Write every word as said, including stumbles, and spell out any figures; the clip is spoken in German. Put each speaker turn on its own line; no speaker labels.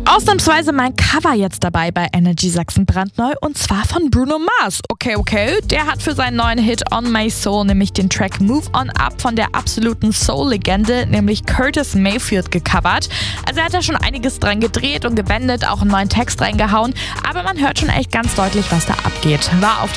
Ausnahmsweise mein Cover jetzt dabei bei Energy Sachsen brandneu und zwar von Bruno Mars. Okay, okay, der hat für seinen neuen Hit On My Soul nämlich den Track Move On Up von der absoluten Soul-Legende, nämlich Curtis Mayfield, gecovert. Also er hat da schon einiges dran gedreht und gewendet, auch einen neuen Text reingehauen, aber man hört schon echt ganz deutlich, was da abgeht. War auf